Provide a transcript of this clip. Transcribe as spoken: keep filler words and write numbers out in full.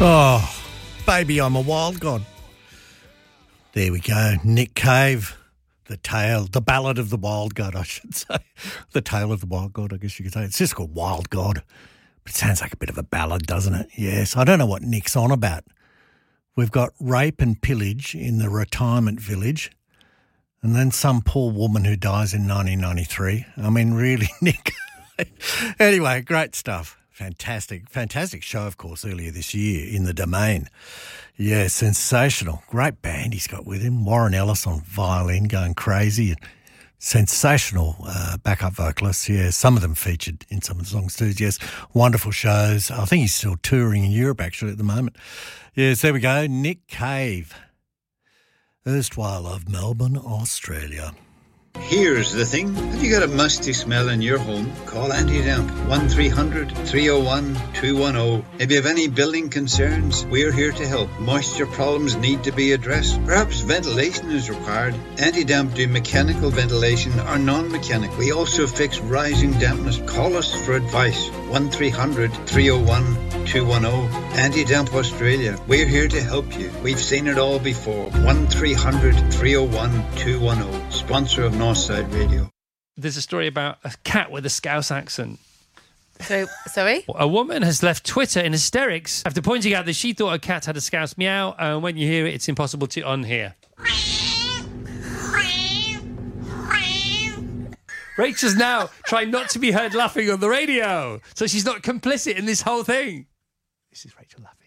Oh, baby, I'm a wild god. There we go. Nick Cave, the tale, the ballad of the wild god, I should say. The tale of the wild god, I guess you could say. It's just called Wild God. But it sounds like a bit of a ballad, doesn't it? Yes, I don't know what Nick's on about. We've got rape and pillage in the retirement village, and then some poor woman who dies in nineteen ninety-three. I mean, really, Nick. Anyway, great stuff. Fantastic, fantastic show, of course, earlier this year in the Domain. Yeah, sensational. Great band he's got with him. Warren Ellis on violin going crazy. And sensational uh, backup vocalists. Yeah, some of them featured in some of the songs too. Yes, wonderful shows. I think he's still touring in Europe actually at the moment. Yes, there we go. Nick Cave, erstwhile of Melbourne, Australia. Here's the thing. Have you got a musty smell in your home? Call Anti-Damp. one three hundred, three oh one, two one oh. If you have any building concerns, we're here to help. Moisture problems need to be addressed. Perhaps ventilation is required. Anti-Damp do mechanical ventilation or non-mechanical. We also fix rising dampness. Call us for advice. one three hundred, three oh one, two one oh. Anti-Damp Australia. We're here to help you. We've seen it all before. one three hundred, three oh one, two one oh. Sponsor of Northside Radio. There's a story about a cat with a Scouse accent. So, sorry? A woman has left Twitter in hysterics after pointing out that she thought a cat had a Scouse meow, and when you hear it, it's impossible to unhear. Rachel's now trying not to be heard laughing on the radio, so she's not complicit in this whole thing. This is Rachel laughing.